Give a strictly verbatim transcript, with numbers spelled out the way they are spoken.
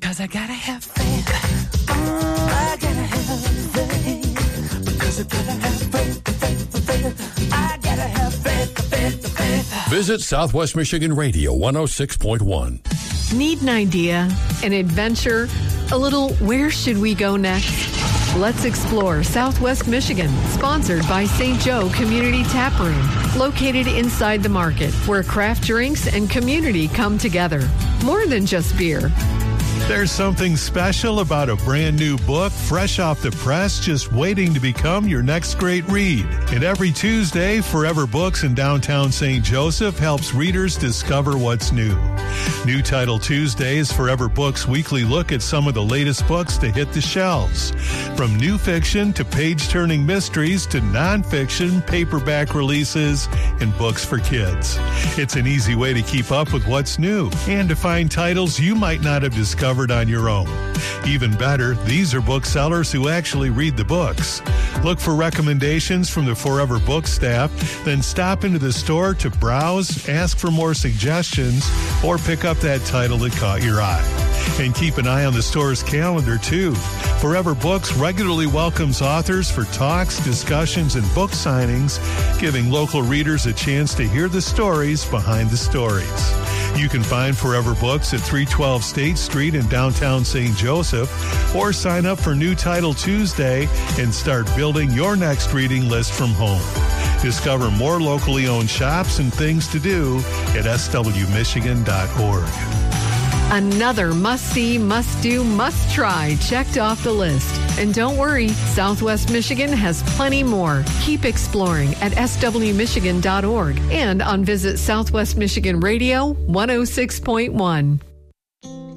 Because I gotta have faith. Mm, I gotta have faith. Because I gotta have faith, faith, faith. I gotta have faith, faith, faith. Visit Southwest Michigan Radio one oh six point one. Need an idea, an adventure, a little where should we go next? Let's explore Southwest Michigan, sponsored by Saint Joe Community Tap Room, located inside the market where craft drinks and community come together. More than just beer. There's something special about a brand new book, fresh off the press, just waiting to become your next great read. And every Tuesday, Forever Books in downtown Saint Joseph helps readers discover what's new. New Title Tuesday is Forever Books' weekly look at some of the latest books to hit the shelves. From new fiction to page-turning mysteries to nonfiction, paperback releases, and books for kids. It's an easy way to keep up with what's new and to find titles you might not have discovered on your own. Even better, these are booksellers who actually read the books. Look for recommendations from the Forever Books staff, then stop into the store to browse, ask for more suggestions, or pick up that title that caught your eye. And keep an eye on the store's calendar, too. Forever Books regularly welcomes authors for talks, discussions, and book signings, giving local readers a chance to hear the stories behind the stories. You can find Forever Books at three twelve State Street in downtown Saint Joseph, or sign up for New Title Tuesday and start building your next reading list from home. Discover more locally owned shops and things to do at s w michigan dot org. Another must-see, must-do, must-try checked off the list. And don't worry, Southwest Michigan has plenty more. Keep exploring at s w michigan dot org and on Visit Southwest Michigan Radio one oh six point one.